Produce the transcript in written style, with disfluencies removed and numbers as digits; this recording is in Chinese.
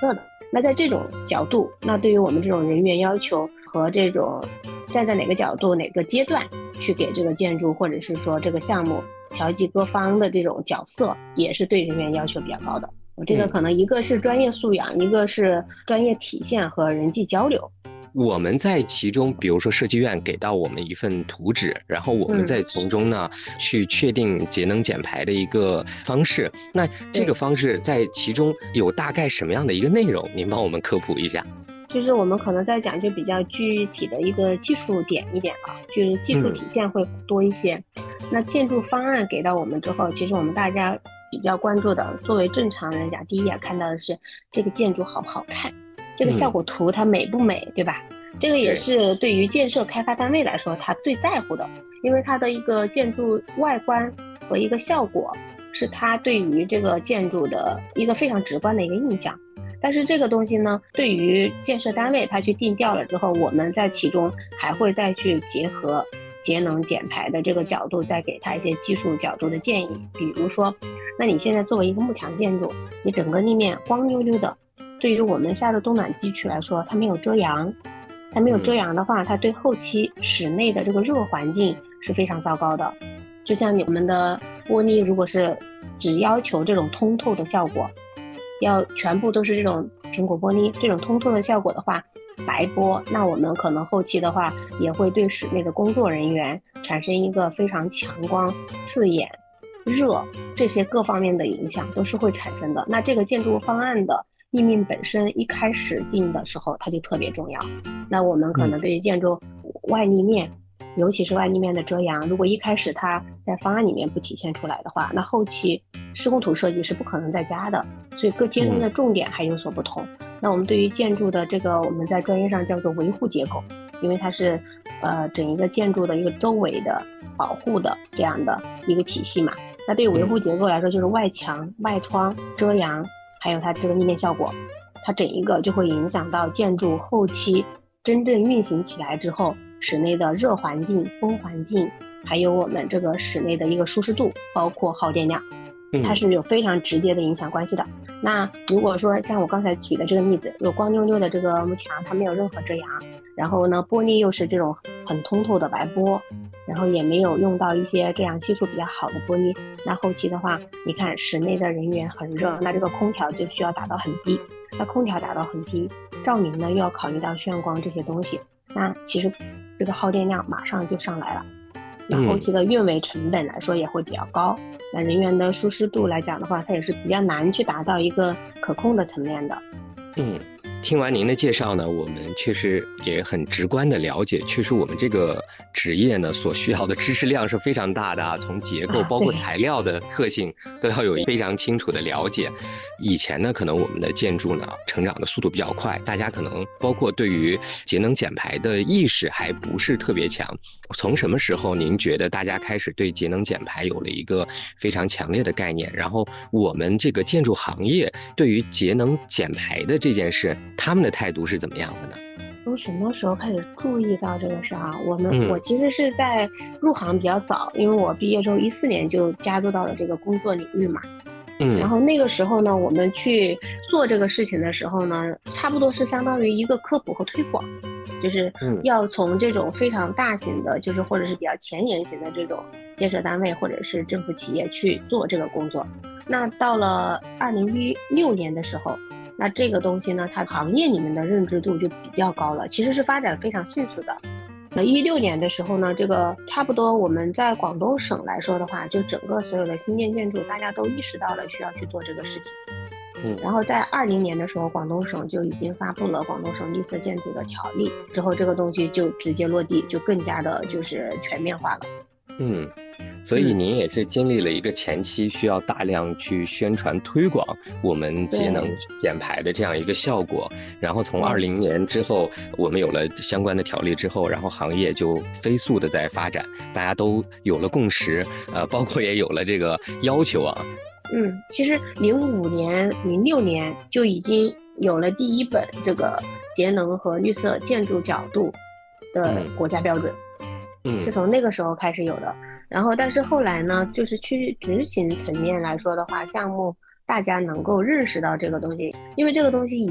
色的。那在这种角度，那对于我们这种人员要求和这种站在哪个角度哪个阶段去给这个建筑或者是说这个项目调剂各方的这种角色，也是对人员要求比较高的。我这个可能一个是专业素养，一个是专业体现和人际交流。 我们在其中，比如说设计院给到我们一份图纸，然后我们再从中呢去确定节能减排的一个方式。那这个方式在其中有大概什么样的一个内容？您帮我们科普一下。 就是我们可能在讲就比较具体的一个技术点一点了，就是技术体现会多一些。那建筑方案给到我们之后，其实我们大家比较关注的，作为正常人讲，第一眼看到的是这个建筑好不好看，这个效果图它美不美，对吧？这个也是对于建设开发单位来说他最在乎的，因为它的一个建筑外观和一个效果是它对于这个建筑的一个非常直观的一个印象。但是这个东西呢，对于建设单位它去定调了之后，我们在其中还会再去结合节能减排的这个角度，再给它一些技术角度的建议。比如说，那你现在作为一个木墙建筑，你整个立面光溜溜的，对于我们下的冬暖地区来说，它没有遮阳，它没有遮阳的话，它对后期室内的这个热环境是非常糟糕的。就像我们的玻璃，如果是只要求这种通透的效果，要全部都是这种苹果玻璃这种通透的效果的话，白玻，那我们可能后期的话也会对室内的工作人员产生一个非常强光、刺眼、热这些各方面的影响都是会产生的。那这个建筑方案的立面本身一开始定的时候它就特别重要。那我们可能对于建筑外立面，尤其是外立面的遮阳，如果一开始它在方案里面不体现出来的话，那后期施工图设计是不可能再加的，所以各阶段的重点还有所不同。那我们对于建筑的这个，我们在专业上叫做维护结构，因为它是整一个建筑的一个周围的保护的这样的一个体系嘛。那对于维护结构来说，就是外墙、外窗、遮阳，还有它这个立面效果，它整一个就会影响到建筑后期真正运行起来之后，室内的热环境、风环境，还有我们这个室内的一个舒适度，包括耗电量，它是有非常直接的影响关系的。那如果说像我刚才举的这个例子，有光溜溜的这个幕墙，它没有任何遮阳，然后呢玻璃又是这种很通透的白玻，然后也没有用到一些遮阳系数比较好的玻璃，那后期的话，你看室内的人员很热，那这个空调就需要打到很低，那空调打到很低，照明呢又要考虑到眩光这些东西，那其实这个耗电量马上就上来了，那后期的运维成本来说也会比较高，那人员的舒适度来讲的话，它也是比较难去达到一个可控的层面的。 听完您的介绍呢，我们确实也很直观的了解，确实我们这个职业呢所需要的知识量是非常大的啊，从结构包括材料的特性都要有非常清楚的了解。以前呢，可能我们的建筑呢成长的速度比较快，大家可能包括对于节能减排的意识还不是特别强。从什么时候您觉得大家开始对节能减排有了一个非常强烈的概念？然后我们这个建筑行业对于节能减排的这件事，他们的态度是怎么样的呢？ 从什么时候开始注意到这个事啊？我其实是在入行比较早，因为我毕业之后14年就加入到了这个工作领域嘛。然后那个时候呢，我们去做这个事情的时候呢，差不多是相当于一个科普和推广，就是要从这种非常大型的，就是或者是比较前沿型的这种建设单位或者是政府企业去做这个工作。那到了2016年的时候，那这个东西呢，它行业里面的认知度就比较高了，其实是发展非常迅速的。那16年的时候呢，这个差不多我们在广东省来说的话，就整个所有的新建建筑，大家都意识到了需要去做这个事情。然后在20年的时候，广东省就已经发布了《广东省绿色建筑的条例》，之后这个东西就直接落地，就更加的就是全面化了。 所以您也是经历了一个前期需要大量去宣传推广我们节能减排的这样一个效果，然后从20年之后，我们有了相关的条例之后，然后行业就飞速的在发展，大家都有了共识，包括也有了这个要求啊。 其实05年、06年就已经有了第一本这个节能和绿色建筑角度的国家标准，是从那个时候开始有的。然后但是后来呢，就是去执行层面来说的话，项目大家能够认识到这个东西，因为这个东西以